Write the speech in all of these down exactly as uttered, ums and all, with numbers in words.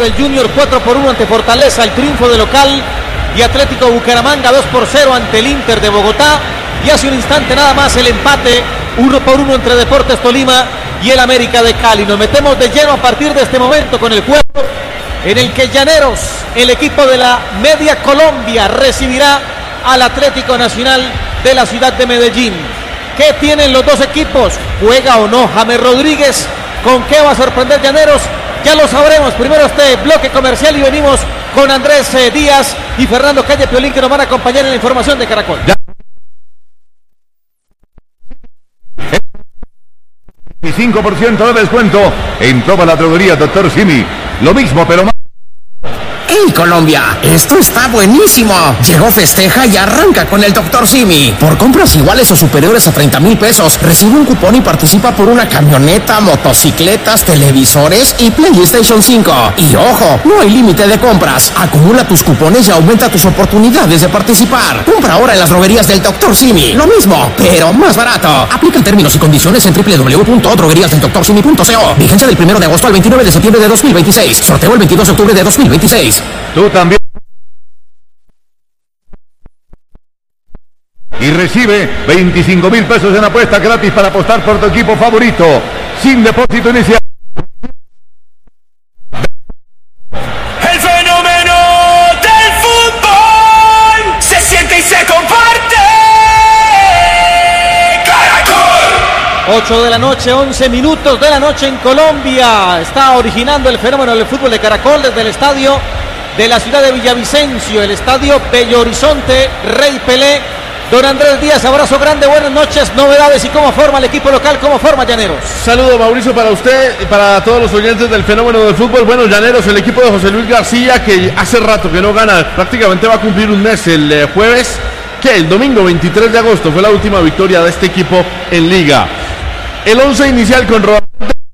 del Junior cuatro por uno ante Fortaleza, el triunfo de local, y Atlético Bucaramanga dos por cero ante el Inter de Bogotá, y hace un instante nada más el empate uno por uno entre Deportes Tolima y el América de Cali. Nos metemos de lleno a partir de este momento con el juego en el que Llaneros, el equipo de la Media Colombia, recibirá al Atlético Nacional de la ciudad de Medellín. ¿Qué tienen los dos equipos? ¿Juega o no James Rodríguez? ¿Con qué va a sorprender Llaneros? Ya lo sabremos. Primero este bloque comercial y venimos con Andrés eh, Díaz y Fernando Calle Piolín, que nos van a acompañar en la información de Caracol. Ya. veinticinco por ciento de descuento en toda la droguería Doctor Simi. Lo mismo, pero más. ¡Hey, Colombia! ¡Esto está buenísimo! Llegó Festeja y arranca con el Doctor Simi. Por compras iguales o superiores a treinta mil pesos, recibe un cupón y participa por una camioneta, motocicletas, televisores y PlayStation cinco. Y ojo, no hay límite de compras. Acumula tus cupones y aumenta tus oportunidades de participar. Compra ahora en las droguerías del Doctor Simi. Lo mismo, pero más barato. Aplican términos y condiciones en doble u doble u doble u punto droguerías del doctor simi punto co. Vigencia del primero de agosto al veintinueve de septiembre de dos mil veintiséis. Sorteo el veintidós de octubre de dos mil veintiséis. Tú también. Y recibe veinticinco mil pesos en apuesta gratis para apostar por tu equipo favorito, sin depósito inicial. El fenómeno del fútbol se siente y se comparte. Caracol. ocho de la noche, once minutos de la noche en Colombia. Está originando el fenómeno del fútbol de Caracol desde el estadio de la ciudad de Villavicencio, el estadio Bello Horizonte, Rey Pelé. Don Andrés Díaz, abrazo grande, buenas noches, novedades y cómo forma el equipo local, cómo forma Llaneros. Saludo, Mauricio, para usted y para todos los oyentes del fenómeno del fútbol. Bueno, Llaneros, el equipo de José Luis García, que hace rato que no gana, prácticamente va a cumplir un mes el eh, jueves, que el domingo veintitrés de agosto fue la última victoria de este equipo en Liga. El once inicial con Rodríguez,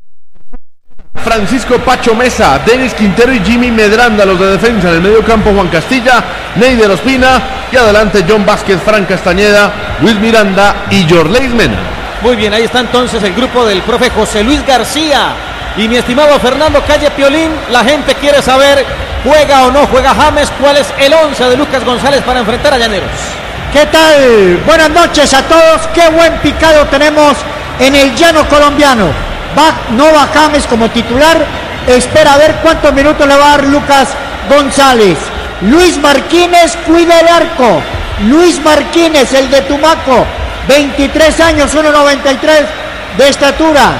Francisco Pacho Mesa, Denis Quintero y Jimmy Medranda, los de defensa. En el medio campo Juan Castilla, Neider Ospina y adelante John Vázquez, Fran Castañeda, Luis Miranda y Jorleis Mena. Muy bien, ahí está entonces el grupo del profe José Luis García. Y mi estimado Fernando Calle Piolín, la gente quiere saber, ¿juega o no juega James? ¿Cuál es el once de Lucas González para enfrentar a Llaneros? ¿Qué tal? Buenas noches a todos. Qué buen picado tenemos en el llano colombiano. Va, no va James como titular, espera a ver cuántos minutos le va a dar Lucas González. Luis Marquínez cuida el arco. Luis Marquínez, el de Tumaco, veintitrés años, uno noventa y tres de estatura.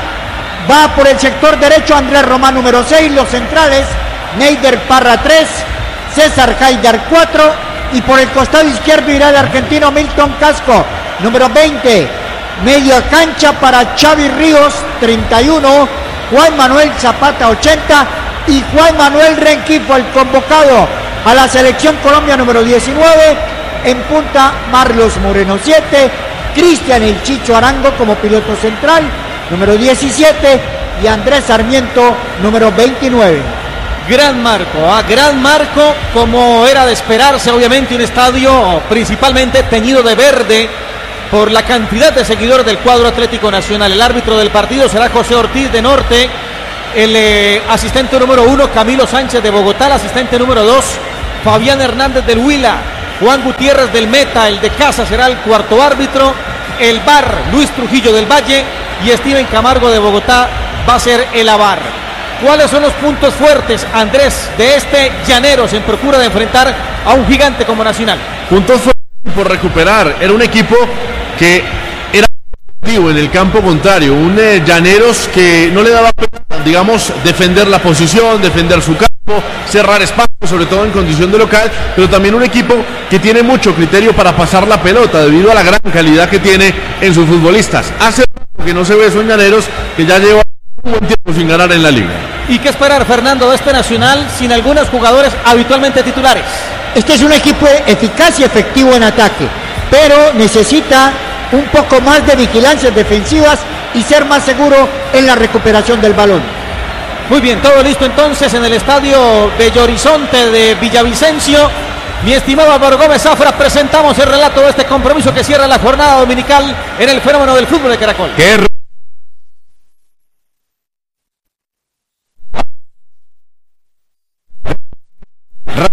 Va por el sector derecho Andrés Román, número seis, los centrales, Neider Parra tres, César Haidar cuatro, y por el costado izquierdo irá el argentino Milton Casco, número veinte. Media cancha para Xavi Ríos, treinta y uno, Juan Manuel Zapata, ochenta, y Juan Manuel Renquifo, el convocado a la Selección Colombia, número diecinueve, en punta Marlos Moreno, siete, Cristian El Chicho Arango como piloto central, número diecisiete, y Andrés Sarmiento, número veintinueve. Gran marco, ¿eh? gran marco, como era de esperarse, obviamente un estadio principalmente teñido de verde por la cantidad de seguidores del cuadro Atlético Nacional. El árbitro del partido será José Ortiz de Norte, el eh, asistente número uno Camilo Sánchez de Bogotá, el asistente número dos Fabián Hernández del Huila, Juan Gutiérrez del Meta, el de casa será el cuarto árbitro, el V A R Luis Trujillo del Valle y Steven Camargo de Bogotá va a ser el A V A R. ¿Cuáles son los puntos fuertes, Andrés, de este Llaneros en procura de enfrentar a un gigante como Nacional? Puntos fuertes por recuperar, era un equipo que era en el campo contrario, un eh, Llaneros que no le daba pena, digamos, defender la posición, defender su campo, cerrar espacio, sobre todo en condición de local, pero también un equipo que tiene mucho criterio para pasar la pelota debido a la gran calidad que tiene en sus futbolistas. Hace rato que no se ve eso en Llaneros, que ya lleva un buen tiempo sin ganar en la liga. ¿Y qué esperar, Fernando, de este Nacional sin algunos jugadores habitualmente titulares? Este es un equipo eficaz y efectivo en ataque, pero necesita un poco más de vigilancias defensivas y ser más seguro en la recuperación del balón. Muy bien, todo listo entonces en el estadio Bello Horizonte de Villavicencio. Mi estimado Álvaro Gómez Zafra, presentamos el relato de este compromiso que cierra la jornada dominical en el fenómeno del fútbol de Caracol. ¡Qué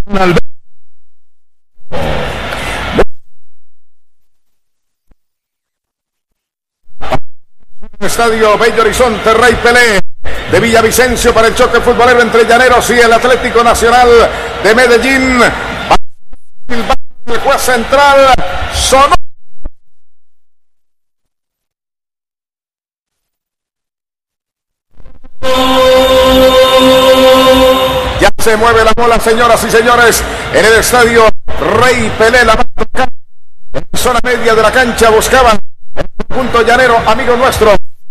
Estadio Bello Horizonte, Rey Pelé de Villavicencio para el choque futbolero entre Llaneros y el Atlético Nacional de Medellín. El juez central sonó. Ya se mueve la bola, señoras y señores, en el estadio Rey Pelé. La en zona media de la cancha buscaban el punto llanero, amigo nuestro.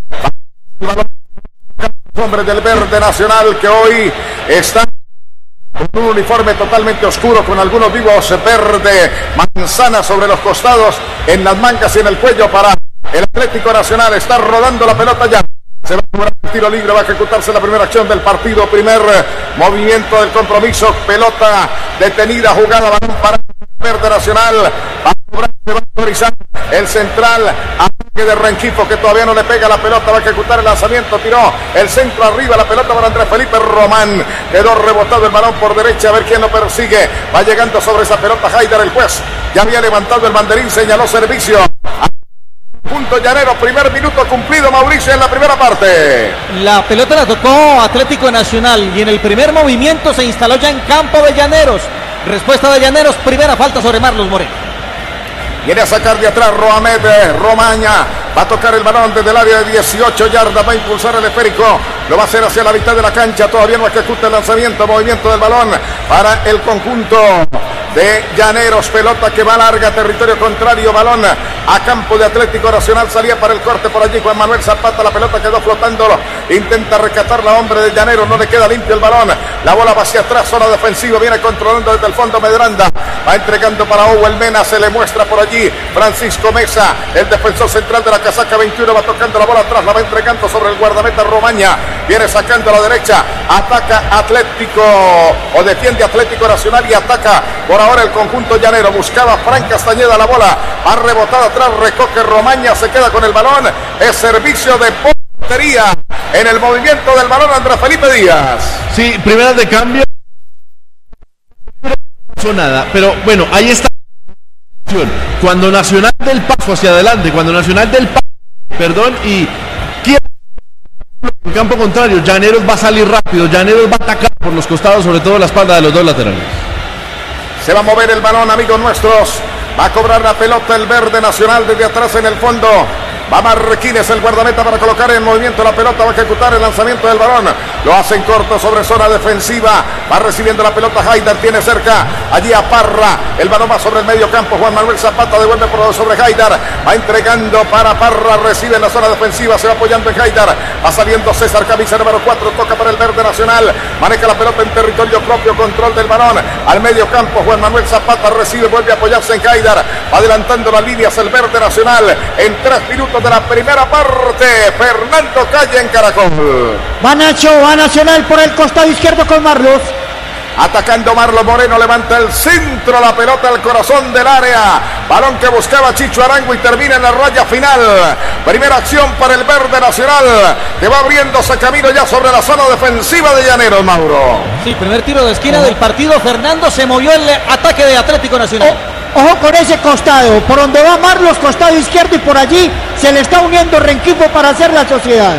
Hombre del verde nacional que hoy está con un uniforme totalmente oscuro, con algunos vivos verde manzana sobre los costados, en las mangas y en el cuello para el Atlético Nacional. Está rodando la pelota ya. Se va a cobrar el tiro libre, va a ejecutarse la primera acción del partido, primer movimiento del compromiso, pelota detenida, jugada, balón para el verde nacional. Va a cobrar, se va a autorizar el central, ataque de Rengifo que todavía no le pega la pelota, va a ejecutar el lanzamiento, tiró el centro arriba, la pelota para Andrés Felipe Román, quedó rebotado el balón por derecha, a ver quién lo persigue, va llegando sobre esa pelota Haidar, el juez ya había levantado el banderín, señaló servicio. Punto llanero, primer minuto cumplido, Mauricio, en la primera parte. La pelota la tocó Atlético Nacional y en el primer movimiento se instaló ya en campo de Llaneros. Respuesta de Llaneros, primera falta sobre Marlos Moreno. Viene a sacar de atrás Roamed Romaña, va a tocar el balón desde el área de dieciocho yardas, va a impulsar el esférico, lo va a hacer hacia la mitad de la cancha, todavía no ejecuta el lanzamiento, movimiento del balón para el conjunto de Llaneros, pelota que va larga, territorio contrario, balón a campo de Atlético Nacional, salía para el corte por allí Juan Manuel Zapata, la pelota quedó flotando, intenta rescatarla, hombre de Llaneros, no le queda limpio el balón, la bola va hacia atrás, zona defensiva, viene controlando desde el fondo Medranda, va entregando para Owell Mena, se le muestra por allí Francisco Mesa, el defensor central de la casaca veintiuno, va tocando la bola atrás, la va entregando sobre el guardameta Romaña, viene sacando a la derecha, ataca Atlético, o defiende Atlético Nacional y ataca por ahora el conjunto llanero, buscaba Frank Castañeda la bola, ha rebotado atrás, recoge Romaña, se queda con el balón, es servicio de portería en el movimiento del balón Andrés Felipe Díaz. Sí, primeras de cambio, no pasó nada, pero bueno, ahí está. Cuando Nacional del paso hacia adelante, cuando Nacional del paso, perdón, y quiere en campo contrario, Llaneros va a salir rápido, Llaneros va a atacar por los costados, sobre todo la espalda de los dos laterales. Se va a mover el balón, amigos nuestros, va a cobrar la pelota el verde nacional desde atrás en el fondo. Va Marquines, el guardameta, para colocar en movimiento la pelota, va a ejecutar el lanzamiento del balón, lo hace en corto sobre zona defensiva, va recibiendo la pelota Haidar, tiene cerca allí a Parra, el balón va sobre el medio campo, Juan Manuel Zapata devuelve por sobre Haidar, va entregando para Parra, recibe en la zona defensiva, se va apoyando en Haidar, va saliendo César, camisa número cuatro, toca para el verde nacional, maneja la pelota en territorio propio, control del balón, al medio campo, Juan Manuel Zapata recibe, vuelve a apoyarse en Haidar, va adelantando las líneas el verde nacional, en tres minutos de la primera parte, Fernando Calle en Caracol. Va Nacho, va Nacional por el costado izquierdo con Marlos. Atacando Marlos Moreno, levanta el centro, la pelota al corazón del área. Balón que buscaba Chicho Arango y termina en la raya final. Primera acción para el verde nacional, que va abriéndose camino ya sobre la zona defensiva de Llaneros, Mauro. Sí, primer tiro de esquina del partido. Fernando, se movió el ataque de Atlético Nacional. Oh. Ojo con ese costado, por donde va Marlos, costado izquierdo, y por allí se le está uniendo Rengifo para hacer la sociedad.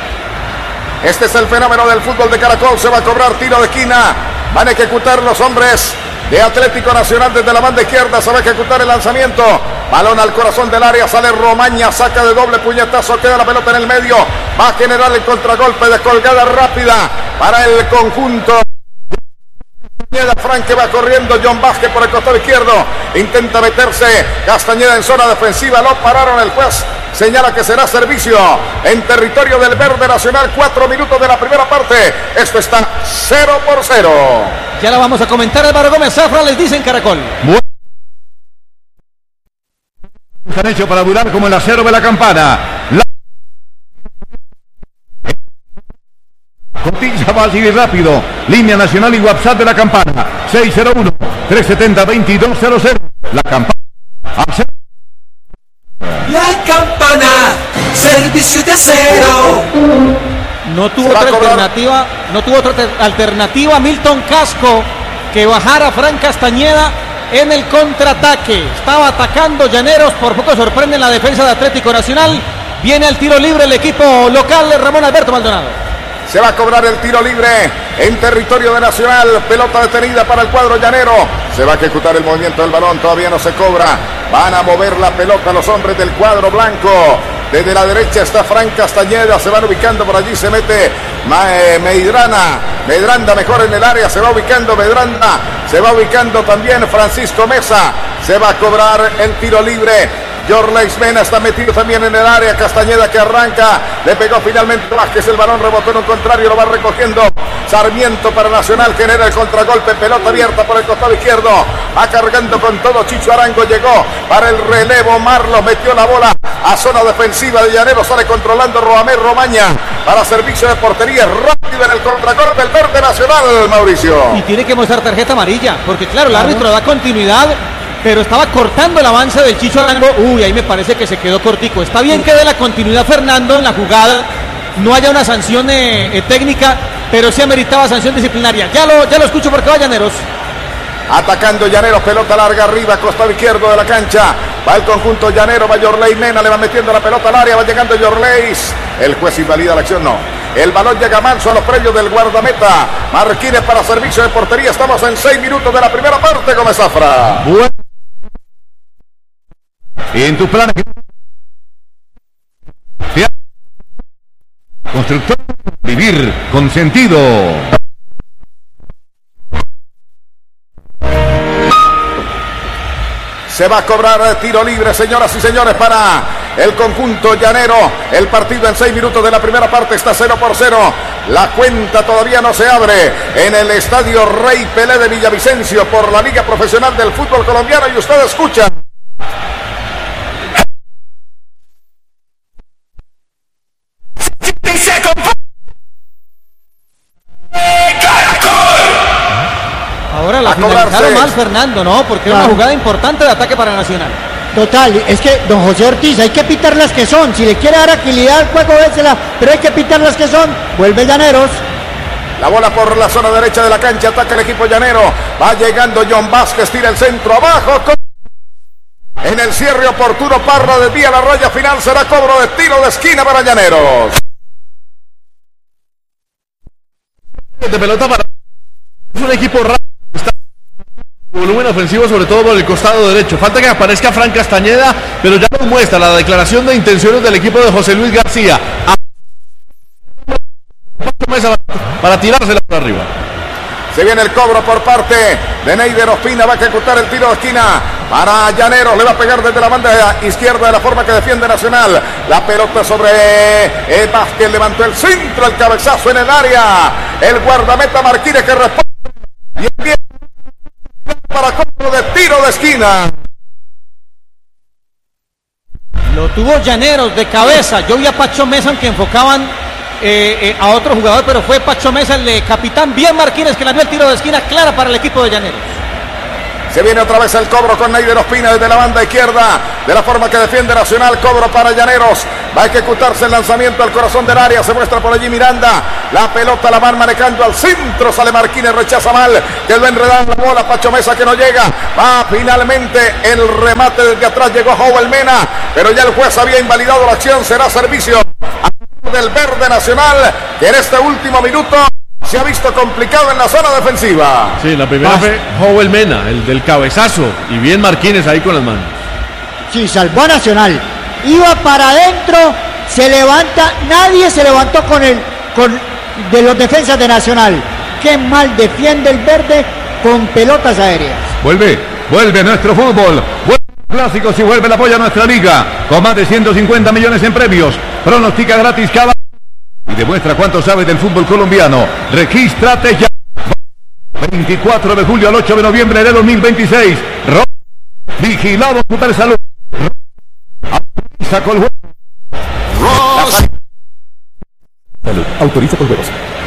Este es el fenómeno del fútbol de Caracol, se va a cobrar tiro de esquina, van a ejecutar los hombres de Atlético Nacional desde la banda izquierda, se va a ejecutar el lanzamiento, balón al corazón del área, sale Romaña, saca de doble puñetazo, queda la pelota en el medio, va a generar el contragolpe de colgada rápida para el conjunto. Frank que va corriendo, John Vázquez por el costado izquierdo, intenta meterse Castañeda en zona defensiva, lo pararon, el juez señala que será servicio en territorio del verde nacional. Cuatro minutos de la primera parte, esto está cero por cero. Ya la vamos a comentar. Álvaro Gómez Zafra les dice en Caracol. Están hechos para durar como el acero de la campana. La... Cotilla va a seguir rápido. Línea nacional y WhatsApp de la campana. seis cero uno, tres siete cero, dos dos cero cero. La campana. La campana. Servicio de acero. No tuvo otra alternativa. No tuvo otra alternativa. Milton Casco, que bajara Fran Castañeda en el contraataque. Estaba atacando Llaneros, por poco sorprende en la defensa de Atlético Nacional. Viene al tiro libre el equipo local de Ramón Alberto Maldonado. Se va a cobrar el tiro libre en territorio de Nacional. Pelota detenida para el cuadro llanero. Se va a ejecutar el movimiento del balón. Todavía no se cobra. Van a mover la pelota los hombres del cuadro blanco. Desde la derecha está Fran Castañeda. Se van ubicando por allí. Se mete Medrana. Medranda mejor en el área. Se va ubicando Medranda. Se va ubicando también Francisco Mesa. Se va a cobrar el tiro libre. Yorleis Mena está metido también en el área. Castañeda que arranca. Le pegó finalmente Vázquez. El balón rebotó en un contrario. Lo va recogiendo Sarmiento para Nacional. Genera el contragolpe. Pelota abierta por el costado izquierdo. Va cargando con todo. Chicho Arango llegó para el relevo. Marlos metió la bola a zona defensiva de Llanero. Sale controlando Roamé Romaña para servicio de portería. Rápido en el contragolpe el verde Nacional, Mauricio. Y tiene que mostrar tarjeta amarilla. Porque claro, el árbitro da continuidad, pero estaba cortando el avance del Chicho Arango. Uy, ahí me parece que se quedó cortico. Está bien que dé la continuidad Fernando en la jugada, no haya una sanción eh, eh, técnica, pero sí ameritaba sanción disciplinaria. Ya lo, ya lo escucho porque va Llaneros. Atacando Llaneros, pelota larga arriba, costado izquierdo de la cancha. Va el conjunto llanero, va Yorleis Mena, le va metiendo la pelota al área, va llegando Yorleis. El juez invalida la acción, no. El balón llega manso a los predios del guardameta. Marquines para servicio de portería. Estamos en seis minutos de la primera parte, Gómez Zafra. Bueno. Y en tu plan constructor, vivir con sentido. Se va a cobrar tiro libre, señoras y señores, para el conjunto llanero. El partido en seis minutos de la primera parte está cero por cero. La cuenta todavía no se abre en el estadio Rey Pelé de Villavicencio por la Liga Profesional del Fútbol Colombiano. Y usted escucha. Ahora la finalizaron mal, Fernando, ¿no? Porque era una jugada importante de ataque para Nacional. Total, es que don José Ortiz, hay que pitar las que son. Si le quiere dar agilidad al juego, désela, pero hay que pitar las que son. Vuelve Llaneros. La bola por la zona derecha de la cancha, ataca el equipo llanero. Va llegando John Vázquez, tira el centro abajo. En el cierre oportuno, Parra desvía la raya final, será cobro de tiro de esquina para Llaneros. De pelota para... Es un equipo rápido. Volumen ofensivo, sobre todo por el costado derecho. Falta que aparezca Fran Castañeda, pero ya nos muestra la declaración de intenciones del equipo de José Luis García. Para tirársela por arriba. Se viene el cobro por parte de Neider Ospina. Va a ejecutar el tiro de esquina para Llaneros. Le va a pegar desde la banda izquierda de la forma que defiende Nacional. La pelota sobre eh, Vázquez. Levantó el centro, el cabezazo en el área. El guardameta Marquines que responde. Y empieza para cobro de tiro de esquina. Lo tuvo Llaneros de cabeza. Yo vi a Pacho Mesa, aunque enfocaban eh, eh, a otro jugador, pero fue Pacho Mesa, el de capitán bien Marquines, que le dio el tiro de esquina clara para el equipo de Llaneros. Se viene otra vez el cobro con Neider Ospina desde la banda izquierda, de la forma que defiende Nacional. Cobro para Llaneros. Va a ejecutarse el lanzamiento al corazón del área. Se muestra por allí Miranda. La pelota la van manejando al centro. Sale Marquines, rechaza mal. Quedó enredada la bola. Pacho Mesa que no llega. Va finalmente el remate desde atrás. Llegó Joel Mena. Pero ya el juez había invalidado la acción. Será servicio del verde Nacional, que en este último minuto se ha visto complicado en la zona defensiva. Sí, la primera fue Joel Mena, el del cabezazo, y bien Marquines ahí con las manos. Sí, salvó a Nacional. Iba para adentro, se levanta, nadie se levantó con el con de los defensas de Nacional. Qué mal defiende el verde con pelotas aéreas. Vuelve, vuelve nuestro fútbol. Vuelve clásicos y vuelve el apoyo a nuestra liga. Con más de ciento cincuenta millones en premios. Pronostica gratis cada y demuestra cuánto sabe del fútbol colombiano. Regístrate ya. veinticuatro de julio al ocho de noviembre de dos mil veintiséis. Ro Vigilado Super Salud. Autoriza Colbert. Salud. Autoriza Colbert.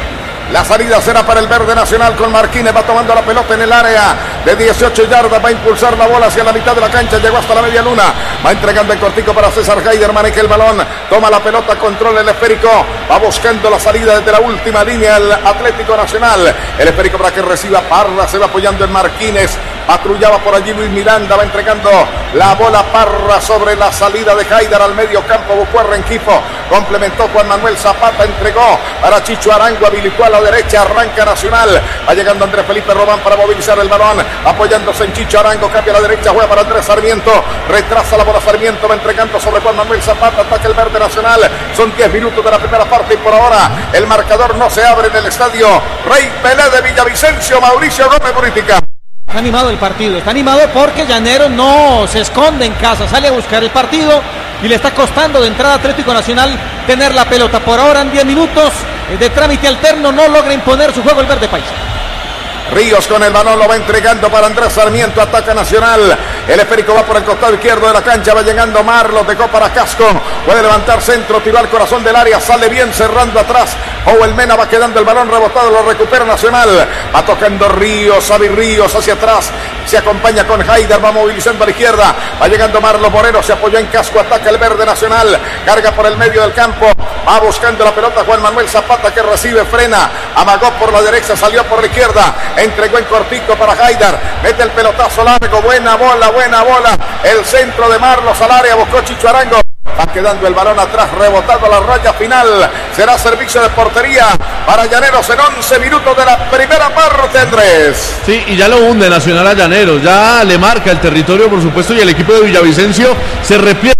La salida será para el verde nacional con Marquínez. Va tomando la pelota en el área de dieciocho yardas. Va a impulsar la bola hacia la mitad de la cancha. Llegó hasta la media luna. Va entregando el cortico para César Haider. Maneja el balón. Toma la pelota. Controla el esférico. Va buscando la salida desde la última línea el Atlético Nacional. El esférico para que reciba Parra. Se va apoyando en Marquínez. Patrullaba por allí Luis Miranda. Va entregando la bola Parra sobre la salida de Haider al medio campo. Buscó a Rengifo. Complementó Juan Manuel Zapata. Entregó para Chicho Arango. Habilitó a la derecha. Arranca Nacional. Va llegando Andrés Felipe Román para movilizar el balón. Apoyándose en Chicho Arango. Cambia a la derecha. Juega para Andrés Sarmiento. Retrasa la bola Sarmiento. Va entregando sobre Juan Manuel Zapata. Ataca el verde Nacional. Son diez minutos de la primera parte y por ahora el marcador no se abre en el estadio Rey Pelé de Villavicencio. Mauricio Gómez Buritica. Está animado el partido, está animado porque Llaneros no se esconde en casa, sale a buscar el partido y le está costando de entrada a Atlético Nacional tener la pelota. Por ahora en diez minutos de trámite alterno no logra imponer su juego el verde paisa. Ríos con el balón, lo va entregando para Andrés Sarmiento, ataca Nacional, el esférico va por el costado izquierdo de la cancha, va llegando Marlos, dejó para Casco, puede levantar centro, tiró al corazón del área, sale bien cerrando atrás, Owel Mena va quedando el balón rebotado, lo recupera Nacional, va tocando Ríos, Xavi Ríos hacia atrás, se acompaña con Haider, va movilizando a la izquierda, va llegando Marlos Moreno, se apoyó en Casco, ataca el verde Nacional, carga por el medio del campo, va buscando la pelota Juan Manuel Zapata que recibe, frena, amagó por la derecha, salió por la izquierda, entregó en cortito para Haider, mete el pelotazo largo, buena bola, buena bola, el centro de Marlos al área, buscó Chicho Arango, va quedando el balón atrás, rebotado a la raya final, será servicio de portería para Llaneros en once minutos de la primera parte, Andrés. Sí, y ya lo hunde Nacional a Llaneros, ya le marca el territorio por supuesto y el equipo de Villavicencio se repliega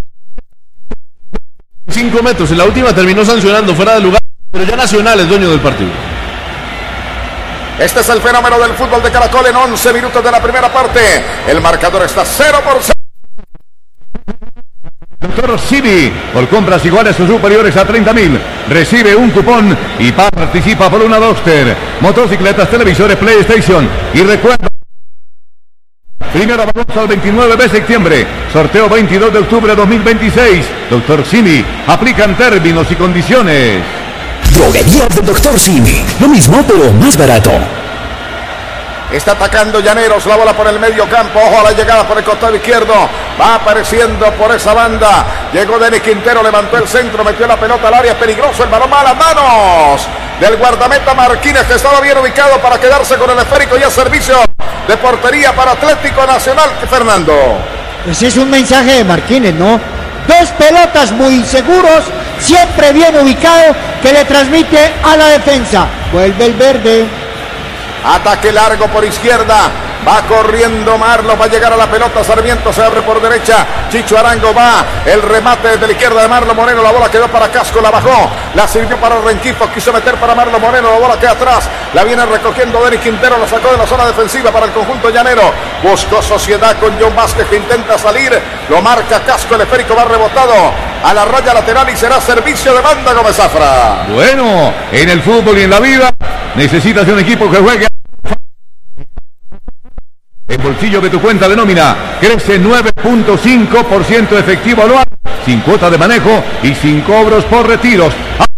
cinco metros, en la última terminó sancionando fuera de lugar, pero ya Nacional es dueño del partido. Este es el fenómeno del fútbol de Caracol en once minutos de la primera parte. El marcador está cero por cero. Doctor Simi, por compras iguales o superiores a treinta mil, recibe un cupón y participa por una Duster, motocicletas, televisores, PlayStation. Y recuerda, primera balanza el veintinueve de septiembre, sorteo veintidós de octubre de dos mil veintiséis. Doctor Simi, aplican términos y condiciones. Droguería del Doctor Simi. Lo mismo, pero más barato. Está atacando Llaneros, la bola por el medio campo, ojo a la llegada por el costado izquierdo, va apareciendo por esa banda, llegó Denis Quintero, levantó el centro, metió la pelota al área, peligroso, el balón va a las manos del guardameta Marquínez, que estaba bien ubicado para quedarse con el esférico y a servicio de portería para Atlético Nacional. Fernando. Ese es un mensaje de Marquínez, ¿no? Dos pelotas muy seguros, siempre bien ubicado, que le transmite a la defensa. Vuelve el verde. Ataque largo por izquierda. Va corriendo Marlos, va a llegar a la pelota, Sarmiento se abre por derecha, Chicho Arango va, el remate desde la izquierda de Marlos Moreno, la bola quedó para Casco, la bajó, la sirvió para Rengifo, quiso meter para Marlos Moreno, la bola queda atrás, la viene recogiendo Denis Quintero, la sacó de la zona defensiva para el conjunto llanero, buscó sociedad con John Vázquez que intenta salir, lo marca Casco, el esférico va rebotado a la raya lateral y será servicio de banda Gómez Zafra. Bueno, en el fútbol y en la vida necesitas de un equipo que juegue. El bolsillo de tu cuenta de nómina crece nueve punto cinco por ciento efectivo anual, sin cuota de manejo y sin cobros por retiros.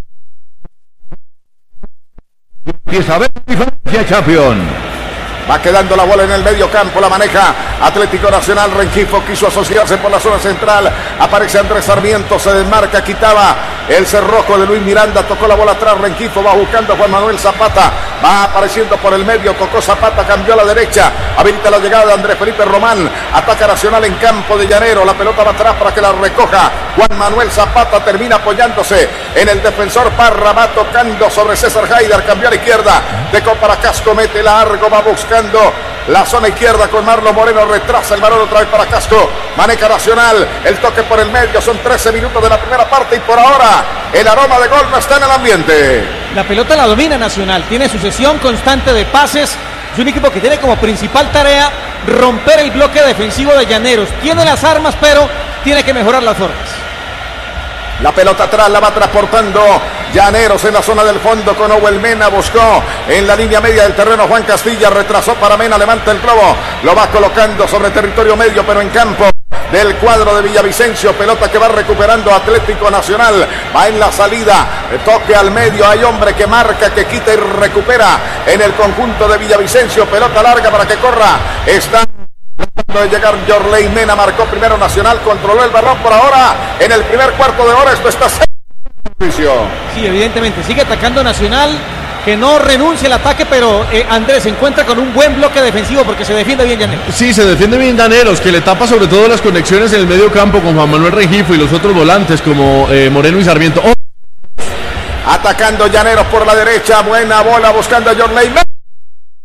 Empieza a ver diferencia, campeón. Va quedando la bola en el medio campo, la maneja Atlético Nacional. Rengifo quiso asociarse por la zona central, aparece Andrés Sarmiento, se desmarca, quitaba el cerrojo de Luis Miranda, tocó la bola atrás, Rengifo va buscando a Juan Manuel Zapata, va apareciendo por el medio, tocó Zapata, cambió a la derecha, habilita la llegada de Andrés Felipe Román, ataca Nacional en campo de Llanero, la pelota va atrás para que la recoja Juan Manuel Zapata, termina apoyándose en el defensor Parra, va tocando sobre César Haider, cambió a la izquierda, dejó para Casco, mete largo, va buscando la zona izquierda con Marlos Moreno, retrasa el balón otra vez para Casco, maneja Nacional, el toque por el medio, son trece minutos de la primera parte y por ahora el aroma de gol no está en el ambiente. La pelota la domina Nacional, tiene sucesión constante de pases, es un equipo que tiene como principal tarea romper el bloque defensivo de Llaneros, tiene las armas pero tiene que mejorar las formas. La pelota atrás la va transportando Llaneros en la zona del fondo con Owel Mena, buscó en la línea media del terreno Juan Castilla, retrasó para Mena, levanta el globo, lo va colocando sobre territorio medio pero en campo del cuadro de Villavicencio. Pelota que va recuperando Atlético Nacional. Va en la salida. Toque al medio. Hay hombre que marca, que quita y recupera en el conjunto de Villavicencio. Pelota larga para que corra. Está tratando de llegar Yorley Mena. Marcó primero Nacional. Controló el balón por ahora. En el primer cuarto de hora esto está servicio. Sí, evidentemente. Sigue atacando Nacional. Que no renuncia al ataque, pero eh, Andrés se encuentra con un buen bloque defensivo porque se defiende bien Llaneros. Sí, se defiende bien Llaneros, que le tapa sobre todo las conexiones en el medio campo con Juan Manuel Rengifo y los otros volantes como eh, Moreno y Sarmiento. Oh. Atacando Llaneros por la derecha, buena bola buscando a Yorley.